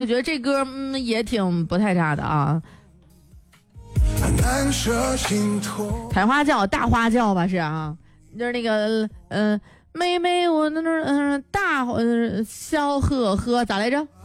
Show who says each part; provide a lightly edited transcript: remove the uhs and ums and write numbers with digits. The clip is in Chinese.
Speaker 1: 觉得这歌也挺不太差的啊。采花轿大花轿吧是啊，就是那个妹妹我那大萧呵呵咋来着？